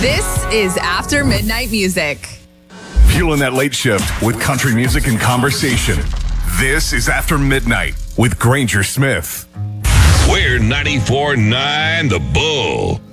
This is After Midnight Music. Fueling that late shift with country music and conversation. This is After Midnight with Granger Smith. We're 94.9 The Bull.